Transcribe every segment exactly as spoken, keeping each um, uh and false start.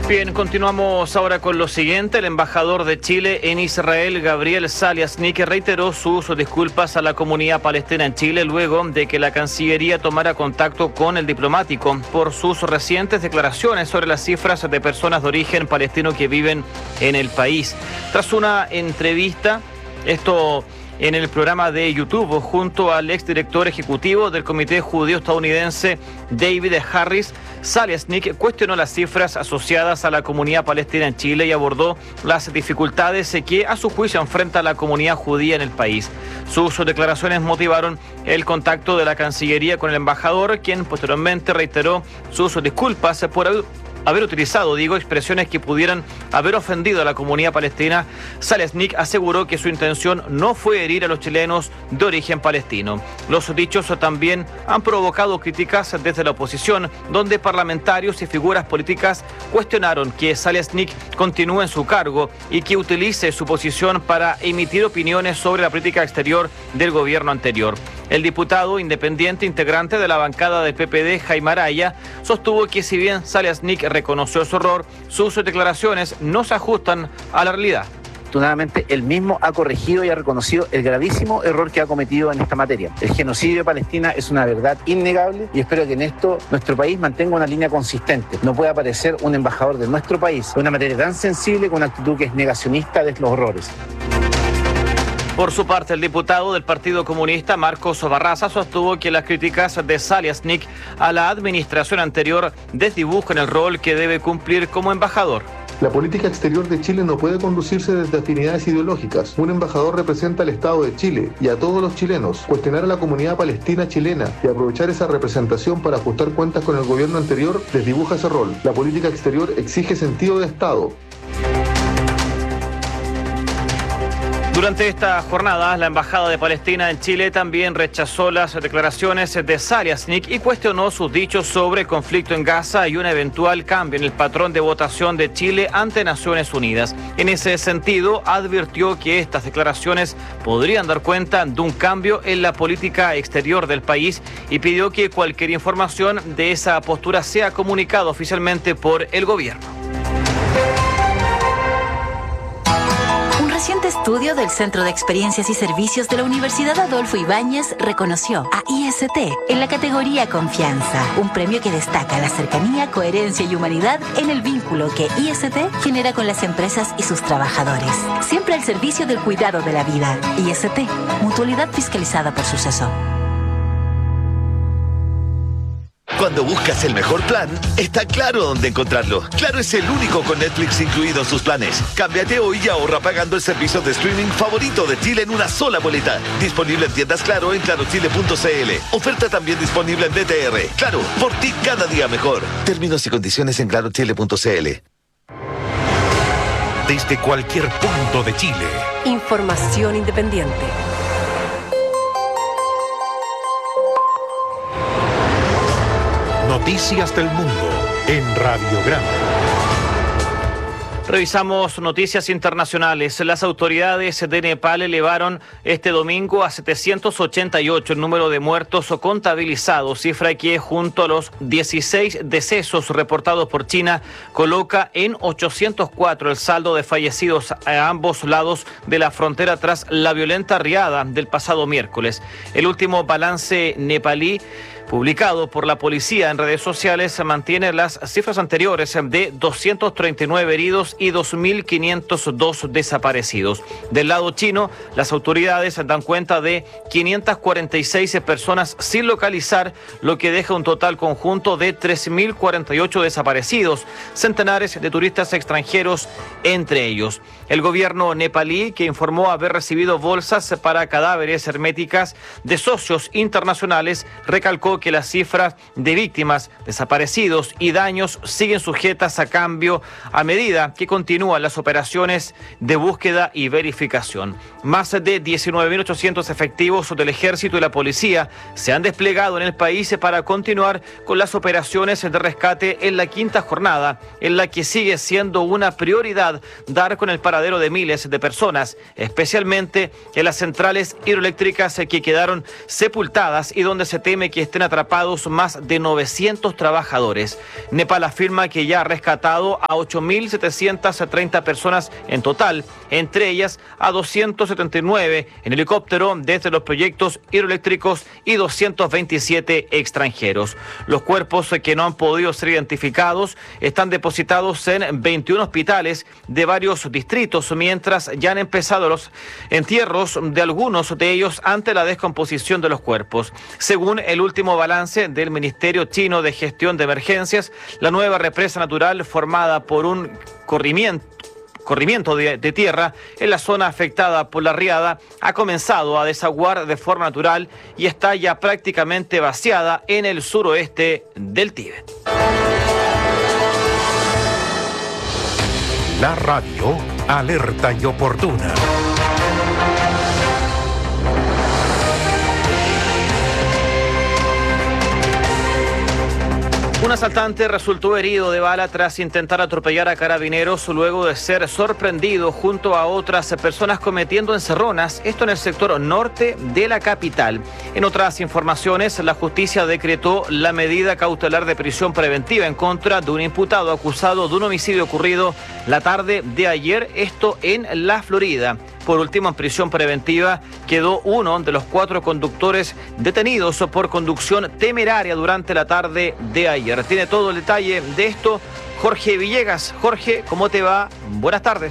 Bien, continuamos ahora con lo siguiente. El embajador de Chile en Israel, Gabriel Saliasnik, reiteró sus disculpas a la comunidad palestina en Chile luego de que la Cancillería tomara contacto con el diplomático por sus recientes declaraciones sobre las cifras de personas de origen palestino que viven en el país. Tras una entrevista, esto en el programa de YouTube, junto al exdirector ejecutivo del Comité Judío Estadounidense, David Harris, Saliasnik cuestionó las cifras asociadas a la comunidad palestina en Chile y abordó las dificultades que a su juicio enfrenta la comunidad judía en el país. Sus declaraciones motivaron el contacto de la Cancillería con el embajador, quien posteriormente reiteró sus disculpas por haber haber utilizado, digo, expresiones que pudieran haber ofendido a la comunidad palestina. Saliasnik aseguró que su intención no fue herir a los chilenos de origen palestino. Los dichos también han provocado críticas desde la oposición, donde parlamentarios y figuras políticas cuestionaron que Saliasnik continúe en su cargo y que utilice su posición para emitir opiniones sobre la política exterior del gobierno anterior. El diputado independiente integrante de la bancada del P P D, Jaime Araya, sostuvo que si bien Saliasnik reconoció su error, sus declaraciones no se ajustan a la realidad. Afortunadamente, él mismo ha corregido y ha reconocido el gravísimo error que ha cometido en esta materia. El genocidio de Palestina es una verdad innegable y espero que en esto nuestro país mantenga una línea consistente. No puede aparecer un embajador de nuestro país en una materia tan sensible con una actitud que es negacionista de los horrores. Por su parte, el diputado del Partido Comunista, Marcos Barraza, sostuvo que las críticas de Saliasnik a la administración anterior desdibujan el rol que debe cumplir como embajador. La política exterior de Chile no puede conducirse desde afinidades ideológicas. Un embajador representa al Estado de Chile y a todos los chilenos. Cuestionar a la comunidad palestina chilena y aprovechar esa representación para ajustar cuentas con el gobierno anterior desdibuja ese rol. La política exterior exige sentido de Estado. Durante esta jornada, la Embajada de Palestina en Chile también rechazó las declaraciones de Saliasnik y cuestionó sus dichos sobre el conflicto en Gaza y un eventual cambio en el patrón de votación de Chile ante Naciones Unidas. En ese sentido, advirtió que estas declaraciones podrían dar cuenta de un cambio en la política exterior del país y pidió que cualquier información de esa postura sea comunicada oficialmente por el gobierno. Un reciente estudio del Centro de Experiencias y Servicios de la Universidad Adolfo Ibáñez reconoció a I S T en la categoría Confianza, un premio que destaca la cercanía, coherencia y humanidad en el vínculo que I S T genera con las empresas y sus trabajadores. Siempre al servicio del cuidado de la vida. I S T, mutualidad fiscalizada por Suceso. Cuando buscas el mejor plan, está Claro dónde encontrarlo. Claro es el único con Netflix incluido en sus planes. Cámbiate hoy y ahorra pagando el servicio de streaming favorito de Chile en una sola boleta. Disponible en tiendas Claro en claro chile punto c l. Oferta también disponible en D T R. Claro, por ti cada día mejor. Términos y condiciones en claro chile punto c l. Desde cualquier punto de Chile. Información independiente. Noticias del mundo en Radio Grande. Revisamos noticias internacionales. Las autoridades de Nepal elevaron este domingo a setecientos ochenta y ocho el número de muertos o contabilizados, cifra que junto a los dieciséis decesos reportados por China coloca en ochocientos cuatro el saldo de fallecidos a ambos lados de la frontera tras la violenta riada del pasado miércoles. El último balance nepalí publicado por la policía en redes sociales mantiene las cifras anteriores de doscientos treinta y nueve heridos y dos mil quinientos dos desaparecidos. Del lado chino, las autoridades dan cuenta de quinientas cuarenta y seis personas sin localizar, lo que deja un total conjunto de tres mil cuarenta y ocho desaparecidos, centenares de turistas extranjeros entre ellos. El gobierno nepalí, que informó haber recibido bolsas para cadáveres herméticas de socios internacionales, recalcó que las cifras de víctimas, desaparecidos y daños siguen sujetas a cambio a medida que continúan las operaciones de búsqueda y verificación. Más de diecinueve mil ochocientos efectivos del ejército y la policía se han desplegado en el país para continuar con las operaciones de rescate en la quinta jornada, en la que sigue siendo una prioridad dar con el paradero de miles de personas, especialmente en las centrales hidroeléctricas que quedaron sepultadas y donde se teme que estén atrapados más de novecientos trabajadores. Nepal afirma que ya ha rescatado a ocho mil setecientas treinta personas en total, entre ellas a doscientos setenta y nueve en helicóptero desde los proyectos hidroeléctricos y doscientos veintisiete extranjeros. Los cuerpos que no han podido ser identificados están depositados en veintiún hospitales de varios distritos, mientras ya han empezado los entierros de algunos de ellos ante la descomposición de los cuerpos. Según el último balance del Ministerio Chino de Gestión de Emergencias, la nueva represa natural formada por un corrimiento corrimiento de, de tierra en la zona afectada por la riada ha comenzado a desaguar de forma natural y está ya prácticamente vaciada en el suroeste del Tíbet. La radio alerta y oportuna. Un asaltante resultó herido de bala tras intentar atropellar a carabineros luego de ser sorprendido junto a otras personas cometiendo encerronas, esto en el sector norte de la capital. En otras informaciones, la justicia decretó la medida cautelar de prisión preventiva en contra de un imputado acusado de un homicidio ocurrido la tarde de ayer, esto en la Florida. Por último, en prisión preventiva quedó uno de los cuatro conductores detenidos por conducción temeraria durante la tarde de ayer. Tiene todo el detalle de esto Jorge Villegas. Jorge, ¿cómo te va? Buenas tardes.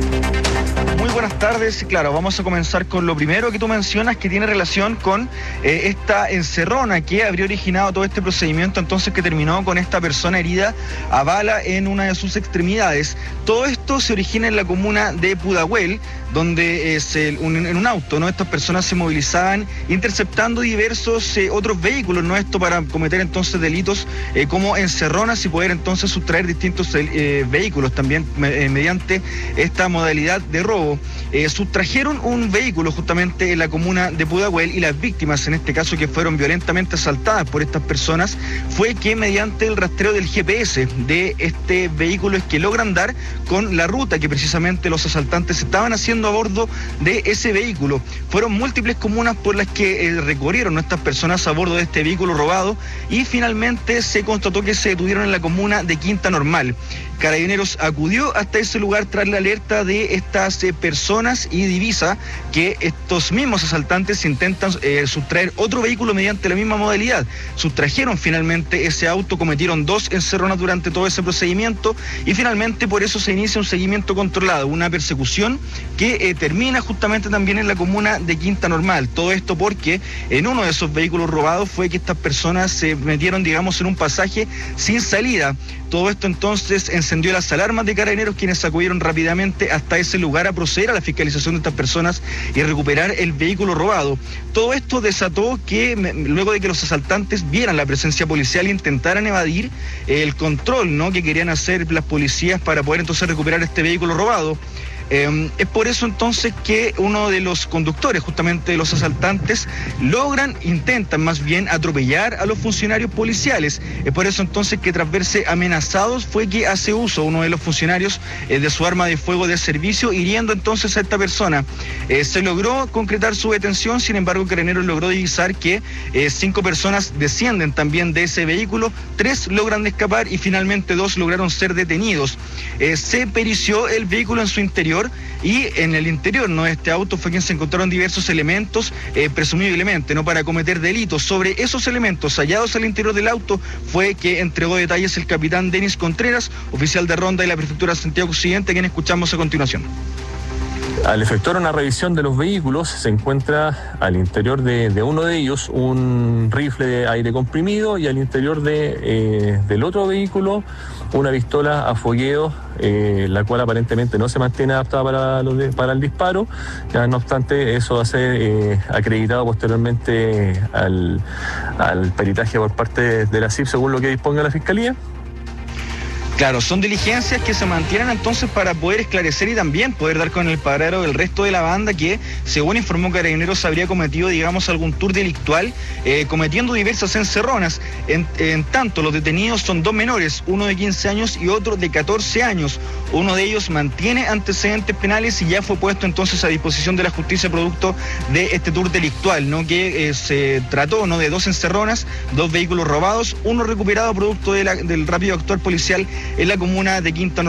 Muy buenas tardes. Claro, vamos a comenzar con lo primero que tú mencionas, que tiene relación con eh, esta encerrona que habría originado todo este procedimiento, entonces que terminó con esta persona herida a bala en una de sus extremidades. Todo esto se origina en la comuna de Pudahuel, donde eh, se, un, en un auto, ¿no? Estas personas se movilizaban interceptando diversos eh, otros vehículos, ¿no? Esto para cometer entonces delitos eh, como encerronas y poder entonces sustraer distintos eh, vehículos también eh, mediante esta modalidad de robo. Eh, sustrajeron un vehículo justamente en la comuna de Pudahuel y las víctimas, en este caso que fueron violentamente asaltadas por estas personas, fue que mediante el rastreo del G P S de este vehículo es que logran dar con la ruta que precisamente los asaltantes estaban haciendo a bordo de ese vehículo. Fueron múltiples comunas por las que eh, recorrieron estas personas a bordo de este vehículo robado y finalmente se constató que se detuvieron en la comuna de Quinta Normal. Carabineros acudió hasta ese lugar tras la alerta de estas eh, personas y divisa que estos mismos asaltantes intentan eh, sustraer otro vehículo mediante la misma modalidad. Sustrajeron finalmente ese auto, cometieron dos encerronas durante todo ese procedimiento y finalmente por eso se inicia un seguimiento controlado, una persecución que eh, termina justamente también en la comuna de Quinta Normal. Todo esto porque en uno de esos vehículos robados fue que estas personas se metieron, digamos, en un pasaje sin salida. Todo esto entonces encendió las alarmas de Carabineros, quienes acudieron rápidamente hasta ese lugar a proceder a la fiscalización de estas personas y recuperar el vehículo robado. Todo esto desató que luego de que los asaltantes vieran la presencia policial e intentaran evadir el control, ¿no?, que querían hacer las policías para poder entonces recuperar este vehículo robado. Eh, es por eso entonces que uno de los conductores, justamente de los asaltantes, logran, intentan más bien atropellar a los funcionarios policiales. Es por eso entonces que tras verse amenazados fue que hace uso uno de los funcionarios eh, de su arma de fuego de servicio, hiriendo entonces a esta persona. Eh, se logró concretar su detención, sin embargo Carabineros logró divisar que eh, cinco personas descienden también de ese vehículo, tres logran escapar y finalmente dos lograron ser detenidos. Eh, se perició el vehículo en su interior y en el interior, ¿no?, de este auto fue quien se encontraron diversos elementos, eh, presumiblemente, ¿no?, para cometer delitos. Sobre esos elementos hallados al interior del auto fue que entregó detalles el capitán Denis Contreras, oficial de ronda de la Prefectura de Santiago Occidente, quien escuchamos a continuación. Al efectuar una revisión de los vehículos, se encuentra al interior de, de uno de ellos un rifle de aire comprimido y al interior de, eh, del otro vehículo una pistola a fogueo, eh, la cual aparentemente no se mantiene adaptada para, los de, para el disparo. Ya, no obstante, eso va a ser eh, acreditado posteriormente al, al peritaje por parte de la C I P según lo que disponga la Fiscalía. Claro, son diligencias que se mantienen entonces para poder esclarecer y también poder dar con el paradero del resto de la banda que, según informó Carabineros, habría cometido, digamos, algún tour delictual, eh, cometiendo diversas encerronas. En, en tanto, los detenidos son dos menores, uno de quince años y otro de catorce años. Uno de ellos mantiene antecedentes penales y ya fue puesto entonces a disposición de la justicia producto de este tour delictual, ¿no? Que eh, se trató, ¿no?, de dos encerronas, dos vehículos robados, uno recuperado producto de la, del rápido actuar policial en la comuna de Quinta